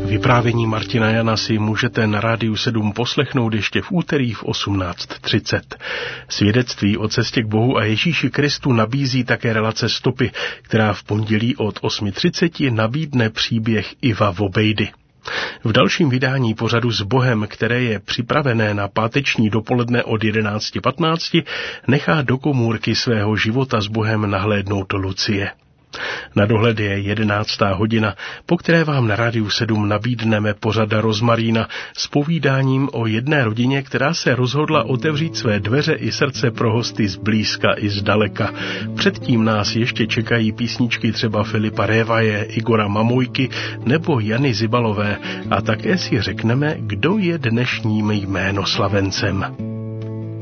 Vyprávění Martina Jana si můžete na Rádiu 7 poslechnout ještě v úterý v 18:30. Svědectví o cestě k Bohu a Ježíši Kristu nabízí také relace Stopy, která v pondělí od 8:30 nabídne příběh Iva Vobejdy. V dalším vydání pořadu S Bohem, které je připravené na páteční dopoledne od 11:15, nechá do komůrky svého života s Bohem nahlédnout Lucie. Na dohled je 11. hodina, po které vám na Rádiu 7 nabídneme pořad Rozmarína s povídáním o jedné rodině, která se rozhodla otevřít své dveře i srdce pro hosty zblízka i zdaleka. Předtím nás ještě čekají písničky třeba Filipa Révaje, Igora Mamojky nebo Jany Zibalové a také si řekneme, kdo je dnešním jménoslavencem.